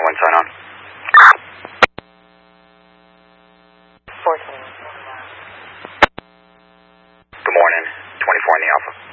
421, sign on. 421. Good morning, 24 in the Alpha.